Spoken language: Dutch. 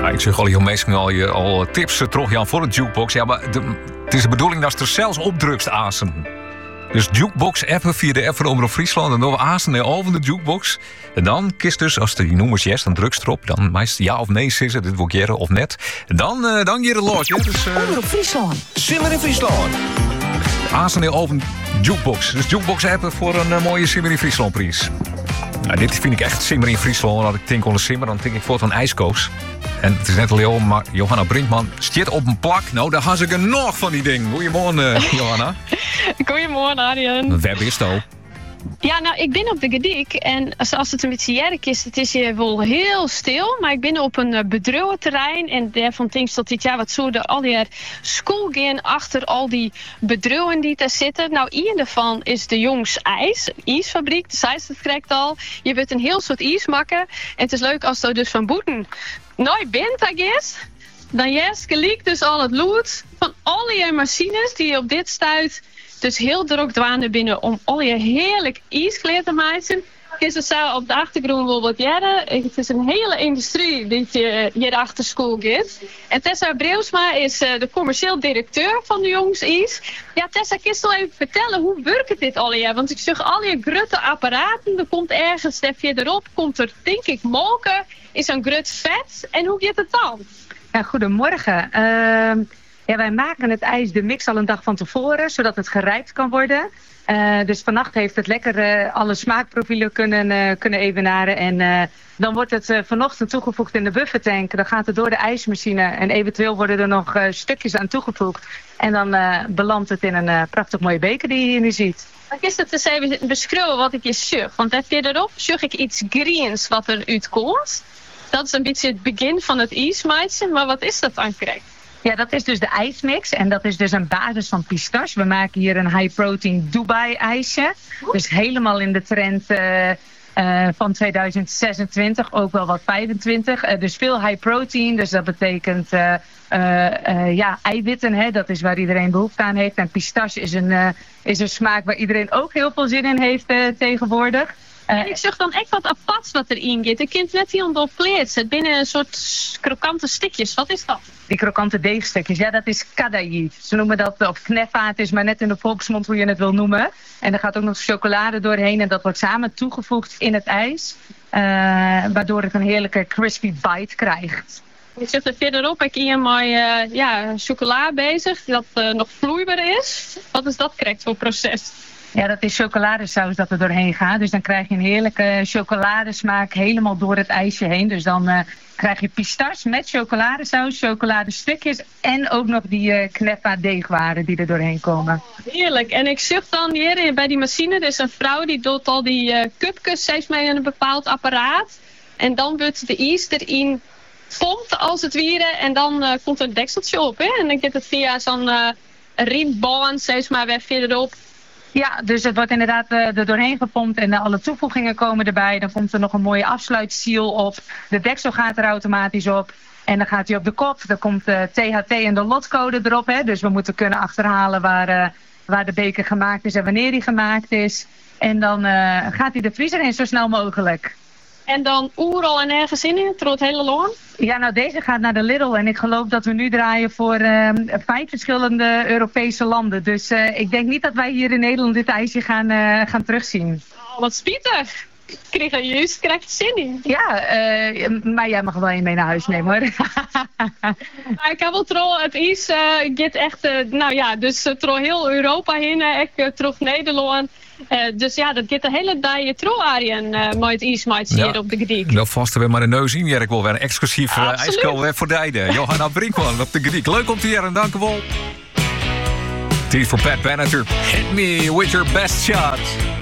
Ik zeg al, heel mensen al tips terug Jan voor een jukebox. Ja, maar het is de bedoeling dat ze er zelfs opdrukst azen. Dus jukebox appen via de app van Omroep Friesland. En dan azen naar over de jukebox. En dan kies dus, als die nummers yes, dan drukst erop. Dan meest ja of nee zitten, dit wil ik jaren of net. En dan je er los. Ja. Dus, Omroep Friesland. Simmer in Friesland. Azen naar over jukebox. Dus jukebox appen voor een mooie Simmer in Friesland prijs. Nou, dit vind ik echt Simmer in Friesland. Als ik denk aan de Simmer, dan denk ik voor een ijskoos. En het is net al heel, maar Johanna Brinkman zit op een plak. Nou, daar gaan ze genoeg van die ding. Goedemorgen, Johanna. Goedemorgen, Arjen. Waar bist je? Ja, nou, ik ben op de Gediek. En als het een beetje jerk is, het is hier wel heel stil. Maar ik ben op een bedrijventerrein. En daarvan denk ik dat dit jaar wat zo al die school gaan achter al die bedrijven die daar zitten. Nou, een daarvan is de Jongs ijsfabriek. De zijs het krijgt al. Je bent een heel soort ijs maken. En het is leuk als je dus van boeten nooit bent, I guess. Dan gelijk dus al het lood van al die machines die op dit stuit. Dus heel druk dwaan binnen om al je heerlijk ijskleed te maken. Is het zo op de achtergrond wel wat jaren. Het is een hele industrie die hier achter school gaat. En Tessa Breusma is de commercieel directeur van de Jongs Ijs. Ja, Tessa, kun je wel even vertellen, hoe werkt dit al hier? Want ik zeg al je grote apparaten, er komt ergens verderop, komt er denk ik molken, is een grut vet. En hoe gaat het dan? Ja, goedemorgen. Ja, wij maken het ijs de mix al een dag van tevoren, zodat het gerijpt kan worden. Dus vannacht heeft het lekker alle smaakprofielen kunnen evenaren. En dan wordt het vanochtend toegevoegd in de buffertank. Dan gaat het door de ijsmachine en eventueel worden er nog stukjes aan toegevoegd. En dan belandt het in een prachtig mooie beker die je hier nu ziet. Ik is het dus even beschrijven wat ik je zag. Want verderop zag ik iets greens wat er uitkomt. Dat is een beetje het begin van het ijsmaatje. Maar wat is dat dan correct? Ja, dat is dus de ijsmix. En dat is dus een basis van pistache. We maken hier een high-protein Dubai-ijsje. Dus helemaal in de trend van 2026. Ook wel wat 25. Dus veel high-protein. Dus dat betekent eiwitten. Hè? Dat is waar iedereen behoefte aan heeft. En pistache is een smaak waar iedereen ook heel veel zin in heeft tegenwoordig. En ik zag dan echt wat apart wat erin gaat. Ik kind net hier onder vlees. Het binnen een soort krokante stikjes. Wat is dat? Die krokante deegstukjes, ja, dat is kadayif. Ze noemen dat, of kneffa, het is maar net in de volksmond hoe je het wil noemen. En er gaat ook nog chocolade doorheen en dat wordt samen toegevoegd in het ijs. Waardoor het een heerlijke crispy bite krijgt. Je zit er verderop, ik hier met chocola bezig, dat nog vloeibaar is. Wat is dat correct voor proces? Ja, dat is chocoladesaus dat er doorheen gaat. Dus dan krijg je een heerlijke chocoladesmaak helemaal door het ijsje heen. Dus dan krijg je pistache met chocoladesaus, chocoladestukjes en ook nog die kneffa deegwaren die er doorheen komen. Heerlijk. En ik zag dan hier bij die machine, er is een vrouw die doet al die cupjes steeds mee in een bepaald apparaat. En dan wordt de ijs erin pompt als het ware en dan komt er een dekseltje op. Hè? En dan gaat het via zo'n riemband steeds maar weer verderop. Ja, dus het wordt inderdaad er doorheen gepompt en alle toevoegingen komen erbij. Dan komt er nog een mooie afsluitziel op. De deksel gaat er automatisch op. En dan gaat hij op de kop. Dan komt de THT en de lotcode erop. Hè? Dus we moeten kunnen achterhalen waar de beker gemaakt is en wanneer die gemaakt is. En dan gaat hij de vriezer in zo snel mogelijk. En dan overal en ergens in door het hele land? Ja, nou deze gaat naar de Lidl en ik geloof dat we nu draaien voor 5 verschillende Europese landen. Dus ik denk niet dat wij hier in Nederland dit ijsje gaan terugzien. Oh, wat spietig! Ik krijg het zin in. Ja, maar jij mag wel een mee naar huis nemen hoor. Ik heb wel trouw het ijs gaat echt, dus trouw heel Europa heen, ik terug Nederland. Dus ja, dat gaat de hele dag trouw Arjen met het ijsmaatje hier op de Gediek. Dat vasten we maar een neus in, Jerk wel weer een exclusief ijskool voor Dijden. Johanna Brinkman op de Gediek. Leuk om te horen, dank u wel. Het is voor Pat Benatar. Hit me with your best shot.